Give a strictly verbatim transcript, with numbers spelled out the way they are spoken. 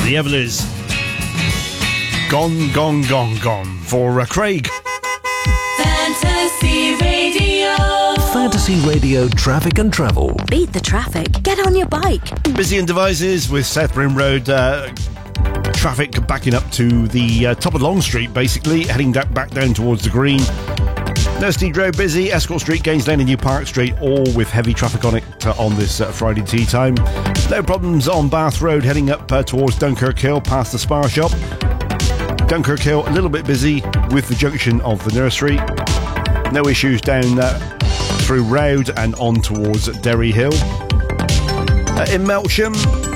The Everleys. Gone, gone, gone, gone for uh, Craig. Fantasy Radio. Fantasy Radio Traffic and Travel. Beat the traffic. Get on your bike. Busy in Devizes with South Brim Road uh, traffic backing up to the uh, top of Long Street, basically, heading da- back down towards the Green. Nursteed Road busy, Escort Street, Gaines Lane and New Park Street, all with heavy traffic on it uh, on this uh, Friday tea time. No problems on Bath Road, heading up uh, towards Dunkirk Hill, past the Spar Shop. Dunkirk Hill, a little bit busy with the junction of the nursery. No issues down uh, through Road and on towards Derry Hill. Uh, in Melksham,